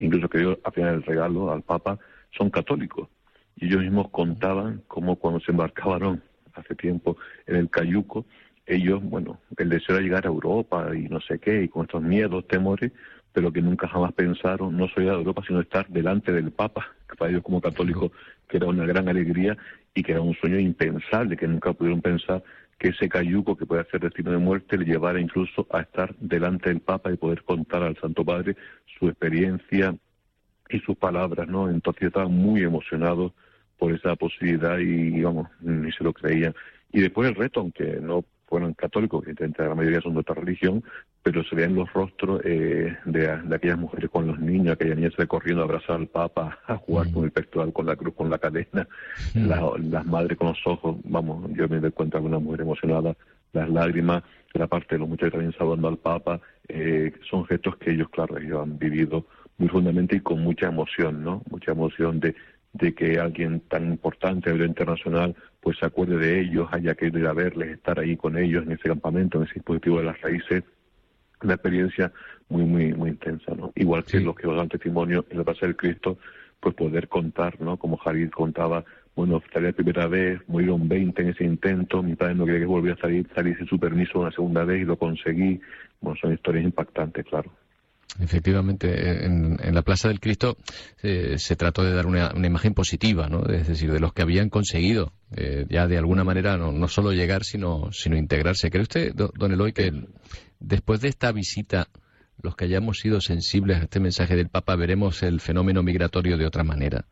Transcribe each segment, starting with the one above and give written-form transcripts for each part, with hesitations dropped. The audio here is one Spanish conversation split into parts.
incluso que dio al final el regalo al Papa, son católicos. Y ellos mismos contaban cómo cuando se embarcaron hace tiempo en el Cayuco, ellos, bueno, el deseo era llegar a Europa y no sé qué, y con estos miedos, temores, pero que nunca jamás pensaron no solo ir a Europa, sino estar delante del Papa, que para ellos como católicos, que era una gran alegría y que era un sueño impensable, que nunca pudieron pensar que ese cayuco que puede ser destino de muerte le llevara incluso a estar delante del Papa y poder contar al Santo Padre su experiencia y sus palabras, ¿no? Entonces estaban muy emocionados por esa posibilidad y vamos, ni se lo creían. Y después el reto, aunque no fueron católicos, que la mayoría son de otra religión, pero se veían los rostros de aquellas mujeres con los niños, aquellas niñas recorriendo a abrazar al Papa, a jugar con el pectoral, con la cruz, con la cadena, las madres con los ojos, vamos, yo me doy cuenta de una mujer emocionada, las lágrimas, la parte de los muchachos también saludando al Papa, son gestos que ellos, claro, ellos han vivido muy profundamente y con mucha emoción, ¿no? Mucha emoción de que alguien tan importante a nivel internacional pues se acuerde de ellos, haya querido ir a verles, estar ahí con ellos en ese campamento, en ese dispositivo de las raíces, una experiencia muy, muy, muy intensa, ¿no? Igual que los que nos dan testimonio en la Plaza del Cristo, pues poder contar, ¿no? Como Jarid contaba, bueno, salí la primera vez, murieron 20 en ese intento, mi padre no quería que volviera a salí sin su permiso una segunda vez y lo conseguí. Bueno, son historias impactantes, claro. Efectivamente, en la Plaza del Cristo se trató de dar una imagen positiva, ¿no? Es decir, de los que habían conseguido ya de alguna manera no solo llegar, sino integrarse. ¿Cree usted, don Eloy, que después de esta visita, los que hayamos sido sensibles a este mensaje del Papa, veremos el fenómeno migratorio de otra manera?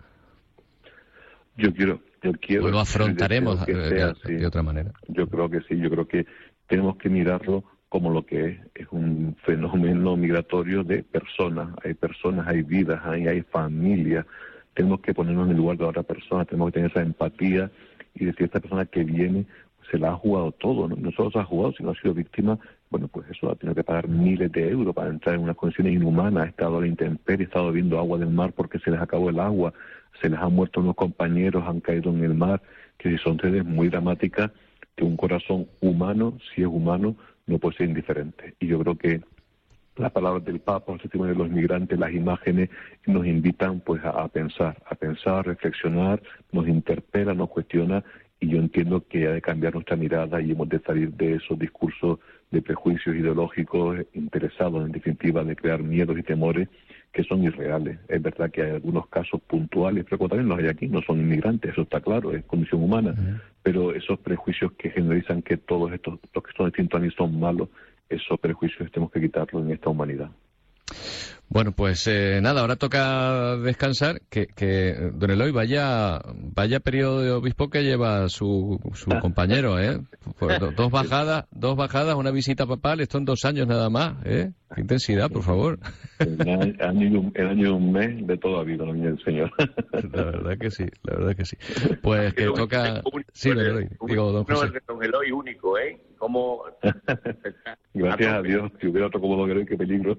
Yo quiero ¿O lo afrontaremos de otra manera? Yo creo que sí, yo creo que tenemos que mirarlo como lo que es un fenómeno migratorio de personas, hay vidas, hay familias, tenemos que ponernos en el lugar de otra persona, tenemos que tener esa empatía y decir, esta persona que viene se la ha jugado todo, no solo se ha jugado, sino ha sido víctima, bueno, pues eso ha tenido que pagar miles de euros para entrar en unas condiciones inhumanas, ha estado a la intemperie, ha estado bebiendo agua del mar porque se les acabó el agua, se les han muerto unos compañeros, han caído en el mar, que son redes muy dramáticas, que un corazón humano, si es humano, no puede ser indiferente. Y yo creo que las palabras del Papa, el testimonio de los migrantes, las imágenes, nos invitan pues a pensar, a reflexionar, nos interpela, nos cuestiona, y yo entiendo que ha de cambiar nuestra mirada y hemos de salir de esos discursos de prejuicios ideológicos interesados, en definitiva, de crear miedos y temores que son irreales. Es verdad que hay algunos casos puntuales, pero también los hay aquí, no son inmigrantes, eso está claro, es condición humana, pero esos prejuicios que generalizan que todos estos, los que son distintos a mí son malos, esos prejuicios tenemos que quitarlos en esta humanidad. Bueno, pues nada, ahora toca descansar, que don Eloy, vaya periodo de obispo que lleva su compañero, ¿eh? Pues dos bajadas, una visita papal, esto en 2 años nada más, ¿eh? Qué intensidad, por favor. El año y un mes de toda vida, el Señor. La verdad que sí. Pues que toca... Sí, don Eloy, digo, don José. No, es don Eloy único, ¿eh? ¿Cómo? Gracias a Dios, si hubiera otro como don Eloy, qué peligro.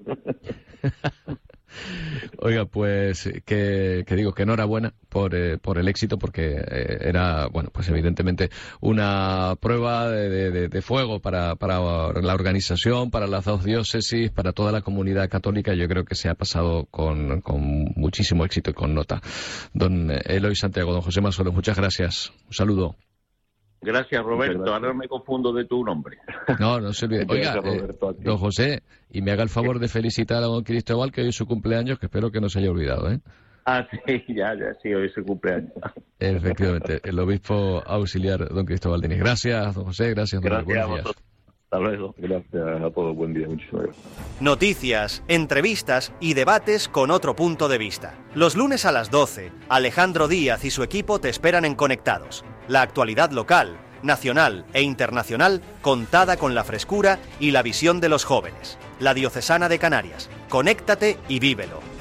Oiga, pues que digo que enhorabuena por el éxito, porque era, bueno, pues evidentemente una prueba de fuego para la organización, para las 2 diócesis, para toda la comunidad católica. Yo creo que se ha pasado con muchísimo éxito y con nota. Don Eloy Santiago, don José Mazuelo, muchas gracias. Un saludo. Gracias, Roberto. Gracias. Ahora no me confundo de tu nombre. No se olvide. Oiga, don José, y me haga el favor de felicitar a don Cristóbal, que hoy es su cumpleaños, que espero que no se haya olvidado, ¿eh? Ah, sí, ya, sí, hoy es su cumpleaños. Efectivamente, el obispo auxiliar, don Cristóbal Diniz. Gracias, don José, gracias, don Gracias a vosotros. Hasta luego. Gracias a todos, buen día, muchísimas gracias. Noticias, entrevistas y debates con otro punto de vista. Los lunes a las 12, Alejandro Díaz y su equipo te esperan en Conectados. La actualidad local, nacional e internacional contada con la frescura y la visión de los jóvenes. La Diocesana de Canarias. Conéctate y vívelo.